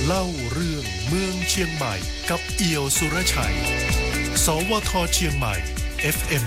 เล่าเรื่องเมืองเชียงใหม่กับเอี่ยวสุรชัยสวทเชียงใหม่ FM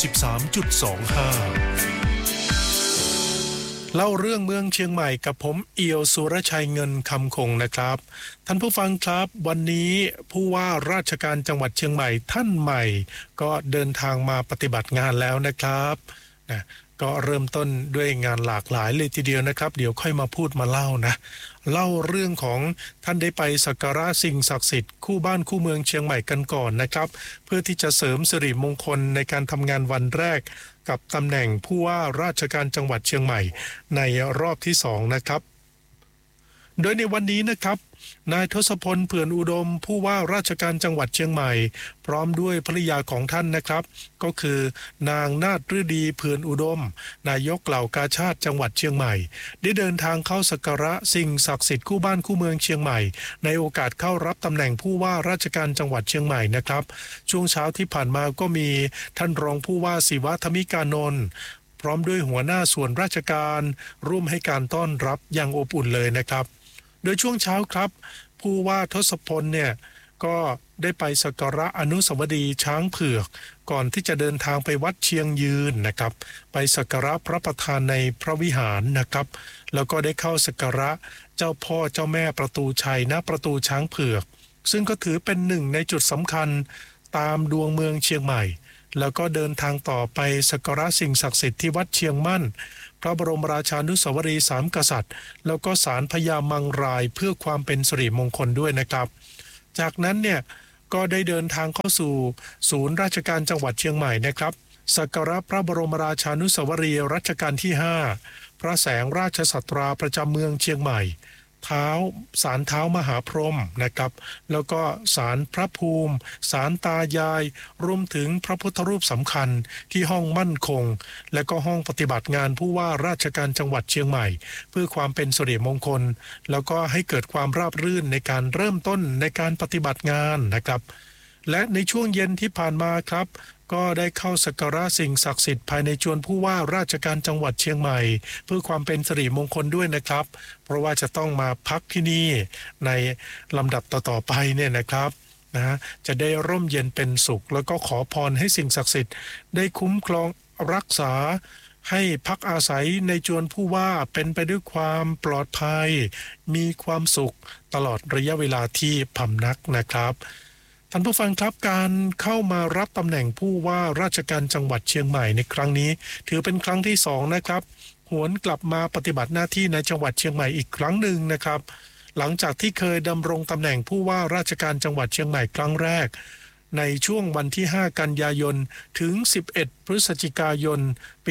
93.25เล่าเรื่องเมืองเชียงใหม่กับผมเอี่ยวสุรชัยเงินคำคงนะครับท่านผู้ฟังครับวันนี้ผู้ว่าราชการจังหวัดเชียงใหม่ท่านใหม่ก็เดินทางมาปฏิบัติงานแล้วนะครับก็เริ่มต้นด้วยงานหลากหลายเลยทีเดียวนะครับเดี๋ยวค่อยมาพูดมาเล่านะเล่าเรื่องของท่านได้ไปสักการะสิ่งศักดิ์สิทธิ์คู่บ้านคู่เมืองเชียงใหม่กันก่อนนะครับเพื่อที่จะเสริมสิริมงคลในการทำงานวันแรกกับตำแหน่งผู้ว่าราชการจังหวัดเชียงใหม่ในรอบที่2นะครับโดยในวันนี้นะครับนายทศพลเผื่อนอุดมผู้ว่าราชการจังหวัดเชียงใหม่พร้อมด้วยภริยาของท่านนะครับก็คือนางนาถฤดีเผื่อนอุดมนายกเหล่ากาชาดจังหวัดเชียงใหม่ได้เดินทางเข้าสักการะสิ่งศักดิ์สิทธิ์คู่บ้านคู่เมืองเชียงใหม่ในโอกาสเข้ารับตำแหน่งผู้ว่าราชการจังหวัดเชียงใหม่นะครับช่วงเช้าที่ผ่านมาก็มีท่านรองผู้ว่าศิวะธมิกานนท์พร้อมด้วยหัวหน้าส่วนราชการร่วมให้การต้อนรับอย่างอบอุ่นเลยนะครับโดยช่วงเช้าครับผู้ว่าทศพลเนี่ยก็ได้ไปสักการะอนุสาวรีย์ช้างเผือกก่อนที่จะเดินทางไปวัดเชียงยืนนะครับไปสักการะพระประธานในพระวิหารนะครับแล้วก็ได้เข้าสักการะเจ้าพ่อเจ้าแม่ประตูชัยณประตูช้างเผือกซึ่งก็ถือเป็นหนึ่งในจุดสำคัญตามดวงเมืองเชียงใหม่แล้วก็เดินทางต่อไปสักการะสิ่งศักดิ์สิทธิ์ที่วัดเชียงมั่นพระบรมราชานุสาวรีย์สามกษัตริย์แล้วก็ศาลพญามังรายเพื่อความเป็นสิริมงคลด้วยนะครับจากนั้นเนี่ยก็ได้เดินทางเข้าสู่ศูนย์ราชการจังหวัดเชียงใหม่นะครับสักการะพระบรมราชานุสาวรีย์รัชกาลที่5พระแสงราชสัตราประจำเมืองเชียงใหม่ศาลเท้ามหาพรหมนะครับแล้วก็ศาลพระภูมิศาลตายายรวมถึงพระพุทธรูปสำคัญที่ห้องมั่นคงและก็ห้องปฏิบัติงานผู้ว่าราชการจังหวัดเชียงใหม่เพื่อความเป็นสิริมงคลแล้วก็ให้เกิดความราบรื่นในการเริ่มต้นในการปฏิบัติงานนะครับและในช่วงเย็นที่ผ่านมาครับก็ได้เข้าสักการะสิ่งศักดิ์สิทธิ์ภายในจวนผู้ว่าราชการจังหวัดเชียงใหม่เพื่อความเป็นสิริมงคลด้วยนะครับเพราะว่าจะต้องมาพักที่นี่ในลำดับต่อๆไปเนี่ยนะครับจะได้ร่มเย็นเป็นสุขแล้วก็ขอพรให้สิ่งศักดิ์สิทธิ์ได้คุ้มครองรักษาให้พักอาศัยในจวนผู้ว่าเป็นไปด้วยความปลอดภัยมีความสุขตลอดระยะเวลาที่พำนักนะครับท่านผู้ฟังครับการเข้ามารับตำแหน่งผู้ว่าราชการจังหวัดเชียงใหม่ในครั้งนี้ถือเป็นครั้งที่2นะครับหวนกลับมาปฏิบัติหน้าที่ในจังหวัดเชียงใหม่อีกครั้งหนึ่งนะครับหลังจากที่เคยดำรงตำแหน่งผู้ว่าราชการจังหวัดเชียงใหม่ครั้งแรกในช่วงวันที่5กันยายนถึง11พฤศจิกายนปี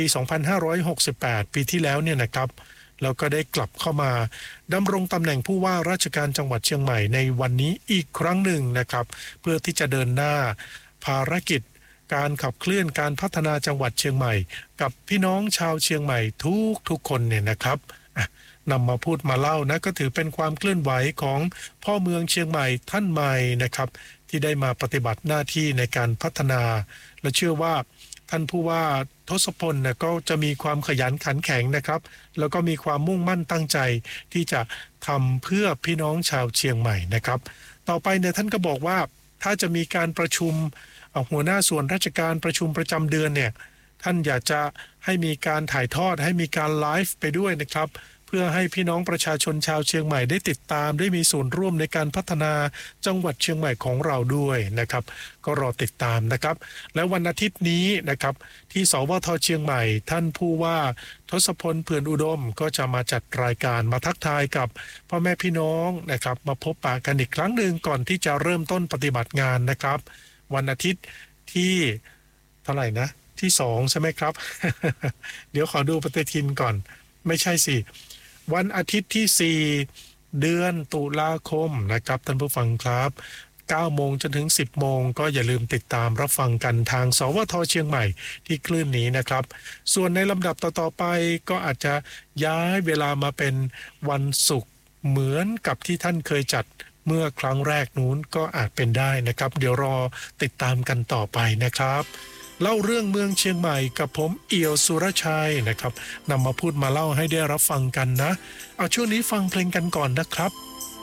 2568ปีที่แล้วเนี่ยนะครับแล้วก็ได้กลับเข้ามาดำรงตำแหน่งผู้ว่าราชการจังหวัดเชียงใหม่ในวันนี้อีกครั้งหนึ่งนะครับเพื่อที่จะเดินหน้าภารกิจการขับเคลื่อนการพัฒนาจังหวัดเชียงใหม่กับพี่น้องชาวเชียงใหม่ทุกคนเนี่ยนะครับนำมาพูดมาเล่านะก็ถือเป็นความเคลื่อนไหวของพ่อเมืองเชียงใหม่ท่านใหม่นะครับที่ได้มาปฏิบัติหน้าที่ในการพัฒนาและเชื่อว่าท่านผู้ว่าทศพลเนี่ยก็จะมีความขยันขันแข็งนะครับแล้วก็มีความมุ่งมั่นตั้งใจที่จะทำเพื่อพี่น้องชาวเชียงใหม่นะครับต่อไปเนี่ยท่านก็บอกว่าถ้าจะมีการประชุมหัวหน้าส่วนราชการประชุมประจำเดือนเนี่ยท่านอยากจะให้มีการถ่ายทอดให้มีการไลฟ์ไปด้วยนะครับเพื่อให้พี่น้องประชาชนชาวเชียงใหม่ได้ติดตามได้มีส่วนร่วมในการพัฒนาจังหวัดเชียงใหม่ของเราด้วยนะครับก็รอติดตามนะครับและวันอาทิตย์นี้นะครับที่สวทเชียงใหม่ท่านผู้ว่าทศพลเผื่อนอุดมก็จะมาจัดรายการมาทักทายกับพ่อแม่พี่น้องนะครับมาพบปะกันอีกครั้งหนึ่งก่อนที่จะเริ่มต้นปฏิบัติงานนะครับวันอาทิตย์ที่เท่าไหร่นะที่2ใช่ไหมครับ เดี๋ยวขอดูปฏิทินก่อนไม่ใช่สิวันอาทิตย์ที่4เดือนตุลาคมนะครับท่านผู้ฟังครับ9โมงจนถึง10โมงก็อย่าลืมติดตามรับฟังกันทางสวทเชียงใหม่ที่คลื่นนี้นะครับส่วนในลำดับต่อๆไปก็อาจจะย้ายเวลามาเป็นวันศุกร์เหมือนกับที่ท่านเคยจัดเมื่อครั้งแรกนู้นก็อาจเป็นได้นะครับเดี๋ยวรอติดตามกันต่อไปนะครับเล่าเรื่องเมืองเชียงใหม่กับผมเอี่ยวสุรชัยนะครับนำมาพูดมาเล่าให้ได้รับฟังกันนะเอาช่วงนี้ฟังเพลงกันก่อนนะครับ